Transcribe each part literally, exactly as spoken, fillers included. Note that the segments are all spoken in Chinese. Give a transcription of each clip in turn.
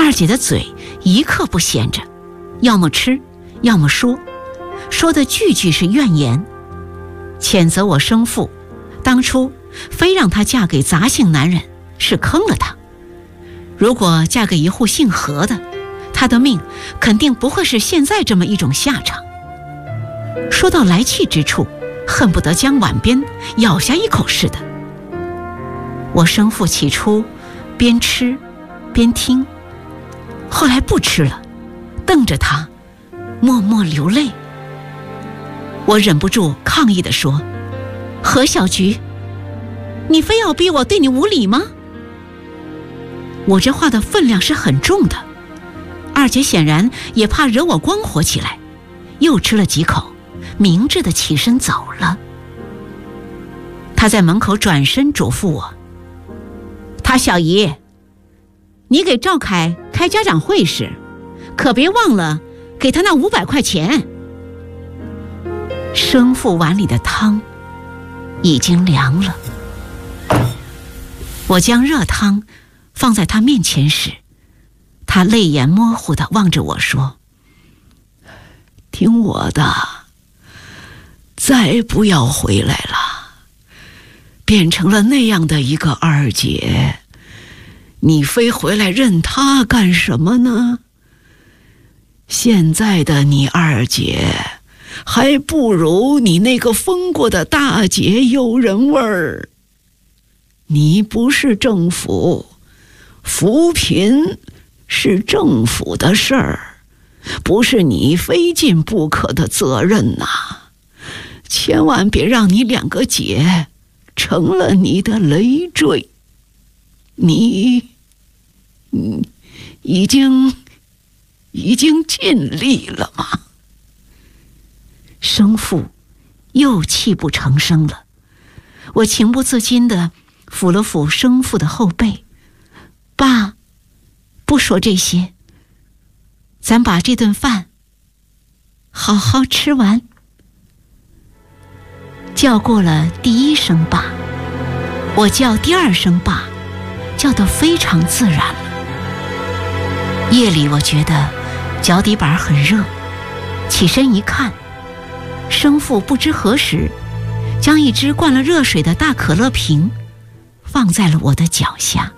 二姐的嘴一刻不闲着，要么吃，要么说，说的句句是怨言，谴责我生父当初非让她嫁给杂姓男人，是坑了她。如果嫁给一户姓何的，她的命肯定不会是现在这么一种下场。说到来气之处，恨不得将碗边咬下一口似的。我生父起初边吃边听，后来不吃了，瞪着他默默流泪。我忍不住抗议地说：何小菊，你非要逼我对你无礼吗？我这话的分量是很重的，二姐显然也怕惹我光火起来，又吃了几口，明智地起身走了。她在门口转身嘱咐我：他小姨，你给赵凯开家长会时，可别忘了给他那五百块钱。生父碗里的汤已经凉了，我将热汤放在他面前时，他泪眼模糊地望着我说：听我的，再不要回来了。变成了那样的一个二姐，你非回来认她干什么呢？现在的你二姐还不如你那个疯过的大姐有人味儿。你不是政府，扶贫是政府的事儿，不是你非尽不可的责任呐、啊！千万别让你两个姐成了你的累赘。你，你已经已经尽力了吗？生父又泣不成声了。我情不自禁地抚了抚生父的后背。爸，不说这些，咱把这顿饭好好吃完。叫过了第一声爸，我叫第二声爸，叫得非常自然了。夜里我觉得脚底板很热，起身一看，生父不知何时将一只灌了热水的大可乐瓶放在了我的脚下。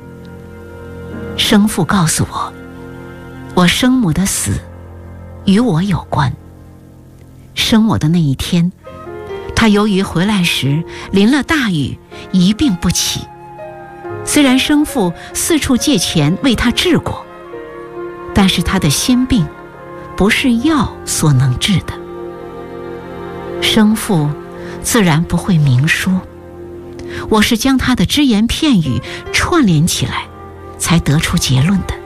生父告诉我，我生母的死与我有关。生我的那一天，他由于回来时淋了大雨，一病不起。虽然生父四处借钱为他治过，但是他的心病不是药所能治的。生父自然不会明说，我是将他的只言片语串联起来才得出结论的。